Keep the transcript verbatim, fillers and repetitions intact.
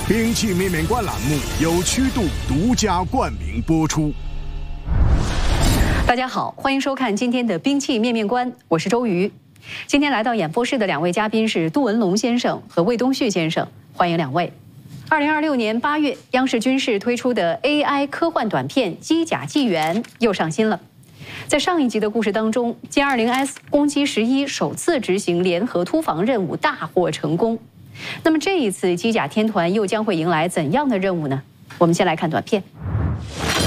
兵器面面观栏目由曲度独家冠名播出。 大家好，欢迎收看今天的兵器面面观，我是周瑜。今天来到演播室的两位嘉宾是杜文龙先生和魏东旭先生，欢迎两位。二零二六年八月，央视军事推出的 A I 科幻短片《机甲纪元》又上新了。在上一集的故事当中，歼二零 S 攻击十一首次执行联合突防任务，大获成功。那么这一次机甲天团又将会迎来怎样的任务呢？我们先来看短片。